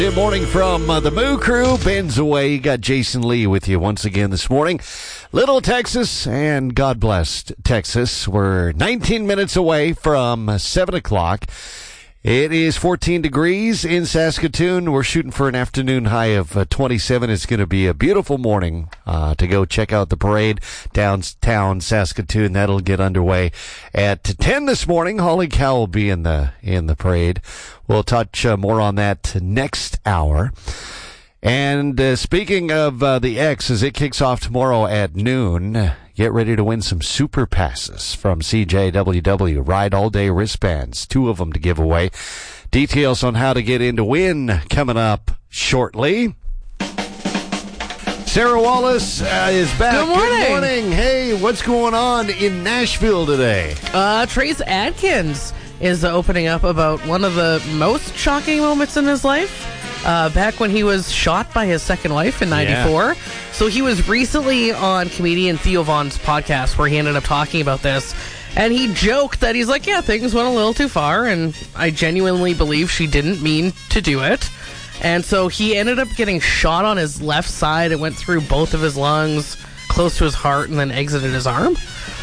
Good morning from the Moo Crew. Ben's away. You got Jason Lee with you once again this morning. Little Texas, and God bless Texas. We're 19 minutes away from 7 o'clock. It is 14 degrees in Saskatoon. We're shooting for an afternoon high of 27. It's going to be a beautiful morning to go check out the parade downtown Saskatoon. That'll get underway at 10 this morning. Holly Cow will be in the parade. We'll touch more on that next hour. And speaking of the X, as it kicks off tomorrow at noon, get ready to win some super passes from CJWW. Ride all day wristbands, 2 of them to give away. Details on how to get in to win coming up shortly. Sarah Wallace is back. Good morning. Good morning. Hey, what's going on in Nashville today? Trace Adkins is opening up about one of the most shocking moments in his life. Back when he was shot by his second wife in 94. Yeah. So he was recently on comedian Theo Von's podcast where he ended up talking about this. And he joked that he's like, yeah, things went a little too far. And I genuinely believe she didn't mean to do it. And so he ended up getting shot on his left side. It went through both of his lungs, close to his heart, and then exited his arm.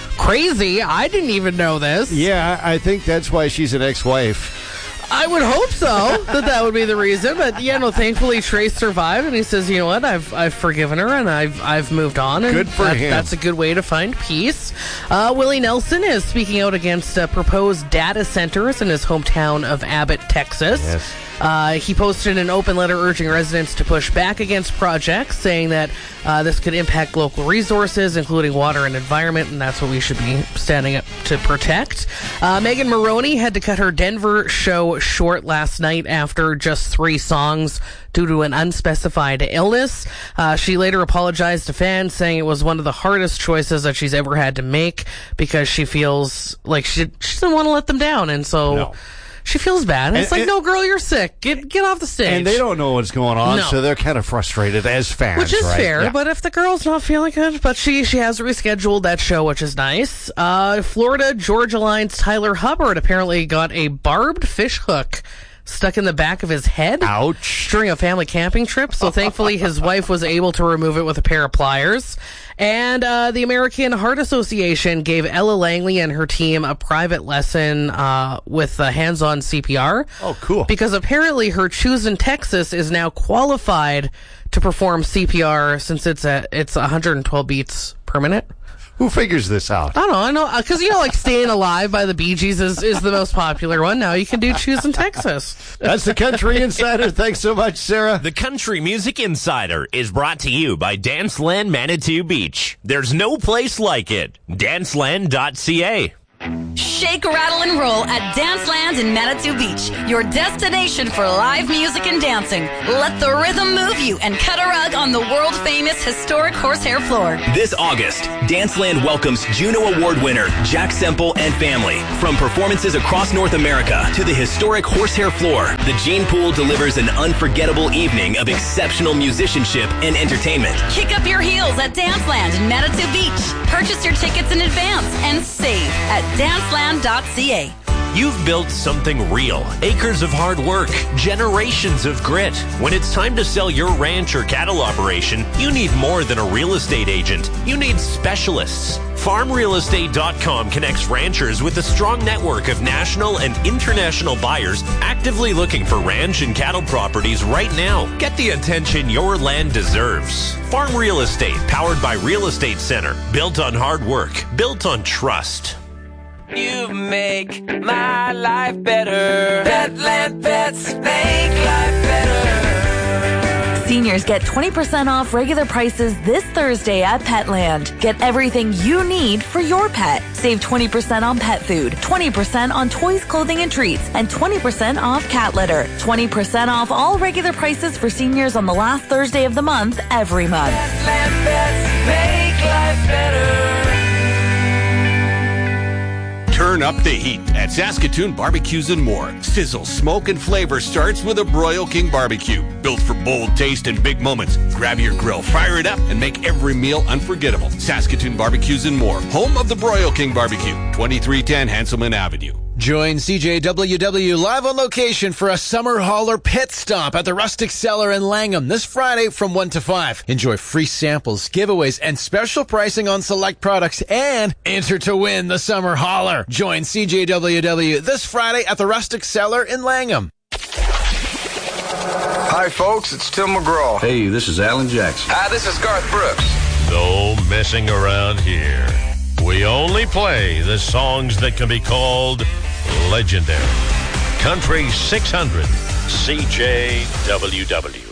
Crazy. I didn't even know this. Yeah, I think that's why she's an ex-wife. I would hope so, that would be the reason. But, yeah, no, thankfully Trace survived, and he says, you know what, I've forgiven her, and I've moved on. And good for him. That's a good way to find peace. Willie Nelson is speaking out against proposed data centers in his hometown of Abbott, Texas. Yes. He posted an open letter urging residents to push back against projects, saying that this could impact local resources, including water and environment, and that's what we should be standing up to protect. Megan Moroney had to cut her Denver show short last night after just 3 songs due to an unspecified illness. She later apologized to fans, saying it was one of the hardest choices that she's ever had to make because she feels like she doesn't want to let them down, and so... No. She feels bad. It's like, no, girl, you're sick. Get off the stage. And they don't know what's going on, No. so they're kind of frustrated as fans, which is right? fair, Yeah. but if the girl's not feeling good, but she has rescheduled that show, which is nice. Florida Georgia Line's Tyler Hubbard apparently got a barbed fish hook stuck in the back of his head. Ouch. During a family camping trip, so thankfully his wife was able to remove it with a pair of pliers. And the American Heart Association gave Ella Langley and her team a private lesson with hands-on CPR. Oh, cool. Because apparently her Choosing Texas is now qualified to perform CPR since it's 112 beats per minute. Who figures this out? I know, because, like Staying Alive by the Bee Gees is the most popular one. Now you can do Choosing Texas. That's the Country Insider. Thanks so much, Sarah. The Country Music Insider is brought to you by Danceland Manitou Beach. There's no place like it. Danceland.ca. Shake, rattle, and roll at Danceland in Manitou Beach, your destination for live music and dancing. Let the rhythm move you and cut a rug on the world-famous historic horsehair floor. This August, Danceland welcomes Juno Award winner Jack Semple and family. From performances across North America to the historic horsehair floor, the Gene Pool delivers an unforgettable evening of exceptional musicianship and entertainment. Kick up your heels at Danceland in Manitou Beach. Purchase your tickets in advance and save at Danceland.ca. You've built something real. Acres of hard work, generations of grit. When it's time to sell your ranch or cattle operation, you need more than a real estate agent. You need specialists. FarmRealEstate.com connects ranchers with a strong network of national and international buyers actively looking for ranch and cattle properties right now. Get the attention your land deserves. Farm Real Estate, powered by Real Estate Center. Built on hard work. Built on trust. You make my life better. Petland Pets make life better. Seniors get 20% off regular prices this Thursday at Petland. Get everything you need for your pet. Save 20% on pet food, 20% on toys, clothing, and treats, and 20% off cat litter. 20% off all regular prices for seniors on the last Thursday of the month every month. Petland Pets make life better. Turn up the heat at Saskatoon Barbecues and More. Sizzle, smoke, and flavor starts with a Broil King barbecue. Built for bold taste and big moments. Grab your grill, fire it up, and make every meal unforgettable. Saskatoon Barbecues and More, home of the Broil King barbecue, 2310 Hanselman Avenue. Join CJWW live on location for a Summer Hauler pit stop at the Rustic Cellar in Langham this Friday from 1 to 5. Enjoy free samples, giveaways, and special pricing on select products, and enter to win the Summer Hauler. Join CJWW this Friday at the Rustic Cellar in Langham. Hi, folks. It's Tim McGraw. Hey, this is Alan Jackson. Hi, this is Garth Brooks. No messing around here. We only play the songs that can be called legendary. Country 600, CJWW.